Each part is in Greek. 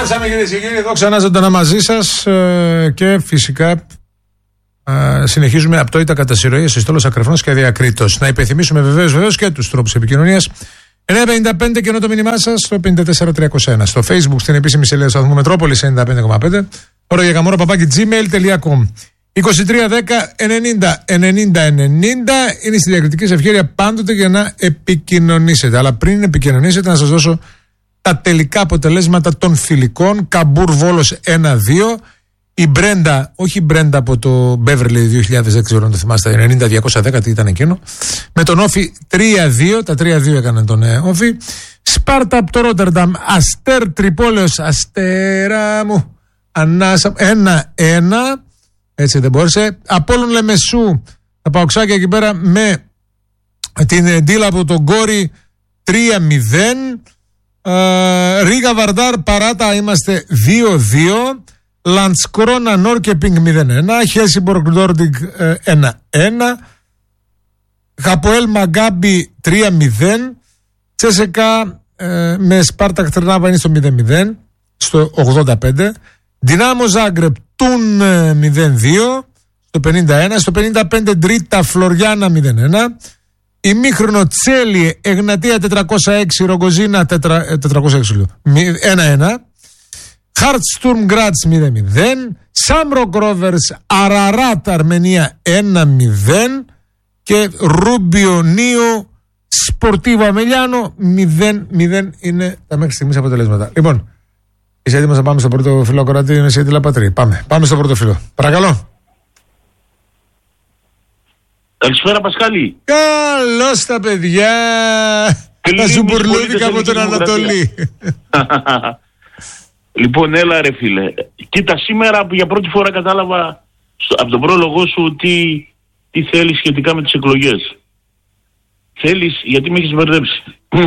Επιστρέψαμε κυρίες και κύριοι, εδώ ξανά ζωντανά μαζί σας και φυσικά συνεχίζουμε απτόητα κατά συρροή, συστόλος ακρεφνός και αδιακρίτως. Να υπενθυμίσουμε βεβαίως και τους τρόπους επικοινωνίας. 955 και ενώ το μήνυμά σας στο 54301. Στο Facebook στην επίσημη σελίδα σταθμού Μετρόπολης 95,5. Ώρα για καμόρα @gmail.com. 2310 90 90 90 είναι στη διακριτική σας ευχέρεια πάντοτε για να επικοινωνήσετε. Αλλά πριν επικοινωνήσετε, να σας δώσω τα τελικά αποτελέσματα των φιλικών. Καμπούρ Βόλος 1-2. Η Μπρέντα, όχι η Μπρέντα από το Beverly 2000, δεν ξέρω αν το θυμάστε, 90-210, τι ήταν εκείνο. Με τον Όφι 3-2, τα 3-2 έκαναν τον Όφι. Σπάρτα από το Ρότερνταμ, Αστέρ Τρυπόλεως, Αστέρα μου, Ανάσα, 1-1. Έτσι δεν μπόρεσε. Απόλλων Λεμεσού, τα Παοξάκια εκεί πέρα με την ντύλα από τον Κόρη 3-0. Ρίγα Βαρντάρ Παράτα είμαστε 2-2. Λαντσκρόνα Νόρκεπινγκ 0-1. Χέλσιμπορκ Νόρντιγκ 1-1. Χαποέλ Μαγκάμπι 3-0. Τσέσεκα με Σπάρτακ Τρνάβα είναι στο 0-0 στο 85. Δυνάμο Ζάγκρεπ Τούν 0-2 στο 51. Στο 55 Ντρίτα Φλωριάνα 0-1. Ημίχρονο Τσέλι Εγνατία 406 Ρογκοζίνα 1-1. Χαρτστουρμ Γκράτς 0-0. Σάμροκ Ρόβερς Αραράτ Αρμενία 1-0. Και Ρούμπιο Νίο Σπορτίβο Αμελιάνο 0-0 είναι τα μέχρι στιγμής αποτελέσματα. Λοιπόν, είσαι έτοιμος να πάμε στο πρώτο φιλό κοράτη, είναι εσύ Πατρί. Πάμε στο πρώτο φιλό. Παρακαλώ. Καλησπέρα Πασχάλη. Καλώς τα παιδιά. Τα ζουμπουρλούδικα από τον Ανατολή. Λοιπόν, έλα ρε φίλε. Κοίτα, σήμερα για πρώτη φορά κατάλαβα από τον πρόλογο σου τι θέλεις σχετικά με τις εκλογές. Θέλεις, γιατί με έχεις μπερδέψει.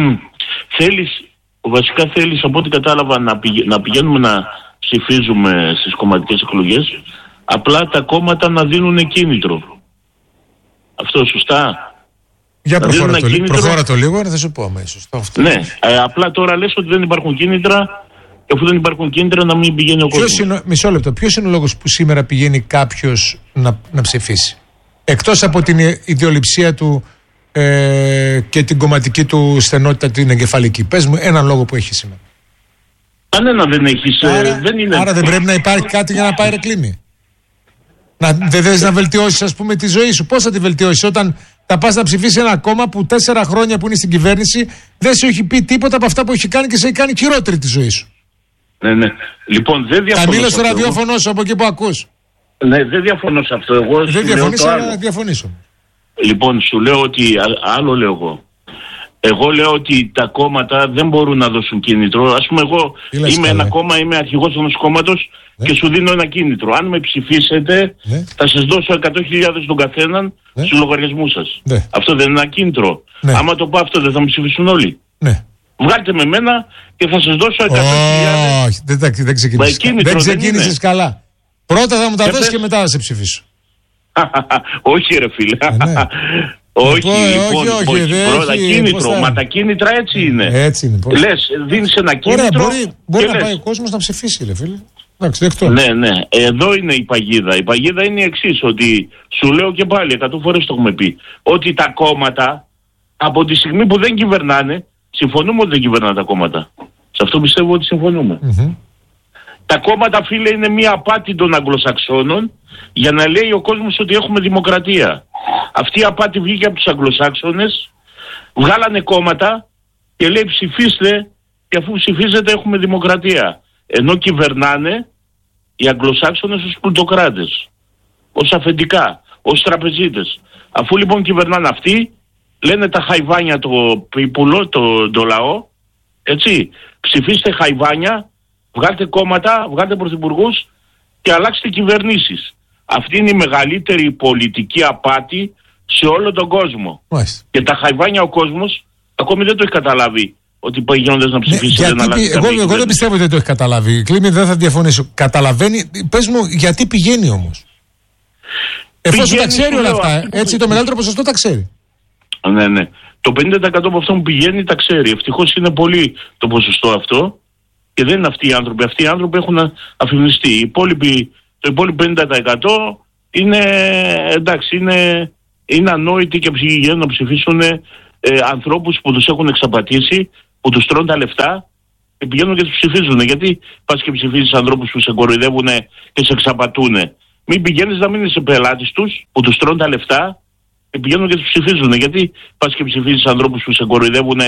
Βασικά θέλεις από ό,τι κατάλαβα να πηγαίνουμε να ψηφίζουμε στις κομματικές εκλογές, απλά τα κόμματα να δίνουν κίνητρο. Αυτό σωστά? Για προχώρα το λίγο, θα σου πω αμέσως. Ναι, απλά τώρα λες ότι δεν υπάρχουν κίνητρα, και αφού δεν υπάρχουν κίνητρα να μην πηγαίνει ο κόσμος. Μισό λεπτό, ποιος είναι ο λόγος που σήμερα πηγαίνει κάποιος να ψηφίσει? Εκτός από την ιδεολειψία του και την κομματική του στενότητα την εγκεφαλική. Πες μου έναν λόγο που έχει σήμερα. Κανένα δεν έχεις. Άρα δεν πρέπει να υπάρχει κάτι για να πάει ρεκλίμι. Δεν θες να βελτιώσεις, ας πούμε, τη ζωή σου. Πώς θα τη βελτιώσεις όταν θα πας να ψηφίσεις ένα κόμμα που 4 χρόνια που είναι στην κυβέρνηση δεν σου έχει πει τίποτα από αυτά που έχει κάνει και σε έχει κάνει χειρότερη τη ζωή σου? Ναι. Λοιπόν, δεν διαφωνώ. Καμίλω στο ραδιόφωνο σου από εκεί που ακούς. Ναι, δεν διαφωνώ σε αυτό. Δεν διαφωνείς, αλλά διαφωνήσω. Λοιπόν, σου λέω ότι. Άλλο λέω εγώ. Εγώ λέω ότι τα κόμματα δεν μπορούν να δώσουν κίνητρο. Ας πούμε, εγώ είμαι ένα κόμμα, είμαι αρχηγός ενός κόμματος και σου δίνω ένα κίνητρο. Αν με ψηφίσετε, θα σας δώσω 100.000 τον καθέναν στους λογαριασμούς σας. Αυτό δεν είναι ένα κίνητρο? Άμα το πω αυτό, δεν θα με ψηφίσουν όλοι? Βγάλτε με μένα και θα σας δώσω 100.000. Όχι, δεν ξεκίνησες καλά. Πρώτα θα μου τα δώσεις και μετά θα σε ψηφίσω. Όχι ρε φίλε. Όχι, πρώτα κίνητρο. Μα τα κίνητρα έτσι είναι. Έτσι είναι. Λες, δίνεις ένα κίνητρο. Μπορεί να πάει ο κόσμος να ψηφίσει, ρε φίλε. Ναι. Εδώ είναι η παγίδα. Η παγίδα είναι η εξής, ότι σου λέω και πάλι 100 φορές το έχουμε πει, ότι τα κόμματα από τη στιγμή που δεν κυβερνάνε, συμφωνούμε ότι δεν κυβερνάνε τα κόμματα. Σε αυτό πιστεύω ότι συμφωνούμε. Τα κόμματα, φίλε, είναι μια απάτη των Αγγλοσαξώνων για να λέει ο κόσμος ότι έχουμε δημοκρατία. Αυτή η απάτη βγήκε από τους Αγγλοσάξονες, βγάλανε κόμματα και λέει ψηφίστε, και αφού ψηφίζετε έχουμε δημοκρατία. Ενώ κυβερνάνε οι Αγγλοσάξονες ως πλουτοκράτες, ως αφεντικά, ως τραπεζίτες. Αφού λοιπόν κυβερνάνε αυτοί, λένε τα χαϊβάνια το λαό, έτσι, ψηφίστε χαϊβάνια, βγάλτε κόμματα, βγάλτε πρωθυπουργούς και αλλάξτε κυβερνήσεις. Αυτή είναι η μεγαλύτερη πολιτική απάτη σε όλο τον κόσμο. Και τα χαϊβάνια ο κόσμος ακόμη δεν το έχει καταλάβει ότι πηγαίνοντας να ψηφίσει. Εγώ δεν πιστεύω ότι δεν το έχει καταλάβει. Κλίμη, δεν θα διαφωνήσω. Καταλαβαίνει. Πες μου, γιατί πηγαίνει όμως? Εφόσον τα ξέρει όλα αυτά, έτσι το μεγαλύτερο ποσοστό τα ξέρει. Ναι. Το 50% από αυτό που πηγαίνει τα ξέρει. Ευτυχώς είναι πολύ το ποσοστό αυτό. Και δεν είναι αυτοί οι άνθρωποι. Αυτοί οι άνθρωποι έχουν αφημιστεί. Το υπόλοιπο 50% είναι, εντάξει, είναι ανόητοι και πηγαίνουν να ψηφίσουν ανθρώπους που τους έχουν εξαπατήσει, που τους τρώνε τα λεφτά και πηγαίνουν και τους ψηφίζουν. Γιατί πας και ψηφίζεις ανθρώπους που σε κοροϊδεύουν και σε εξαπατούν? Μην πηγαίνεις να μην είσαι πελάτης τους, που τους τρώνε τα λεφτά και πηγαίνουν και τους ψηφίζουν. Γιατί πας και ψηφίζεις ανθρώπους που σε κοροϊδεύουν